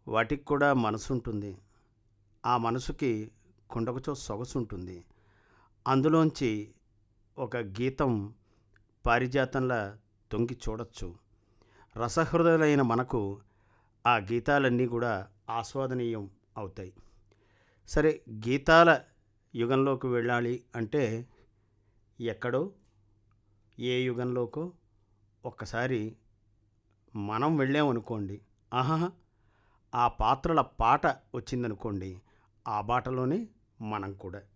వాటికి కూడా మనసుంటుంది. ఆ మనసుకి కుండకుచో సొగసుంటుంది. అందులోంచి ఒక గీతం పారిజాతంలా తొంగి చూడొచ్చు. రసహృదయులైన మనకు ఆ గీతాలన్నీ కూడా ఆస్వాదనీయం అవుతాయి. సరే, గీతాల యుగంలోకి వెళ్ళాలి అంటే ఎక్కడో ఏ యుగంలోకో ఒక్కసారి మనం వెళ్ళామనుకోండి. ఆహాహా, ఆ పాత్రల పాట వచ్చిందనుకోండి, ఆ బాటలోనే మనం కూడా.